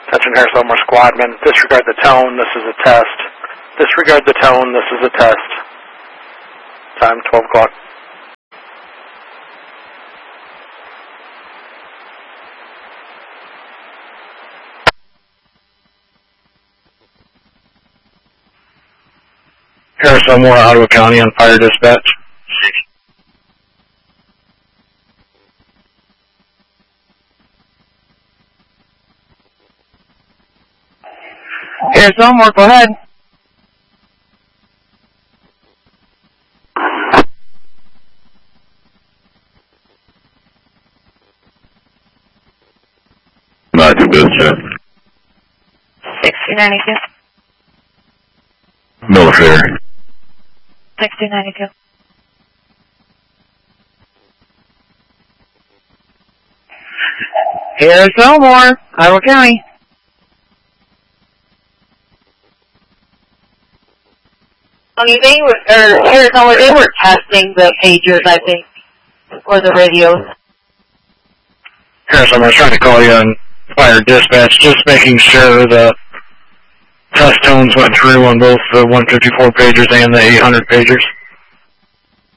Attention Harris Elmore Squadman. Disregard the tone, this is a test. Disregard the tone, this is a test. Time 12 o'clock. Harris Elmore, Ottawa County on fire dispatch. Harris Elmore, go ahead. Not too good, sir. 6292. Military. 6292. Harris Elmore, Ottawa County. Harris Elmore, they were testing the pagers, I think, or the radios. Harris Elmore, trying to call you on fire dispatch, just making sure the test tones went through on both the 154 pagers and the 800 pagers.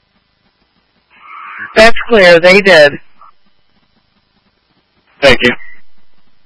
That's clear, they did. Thank you.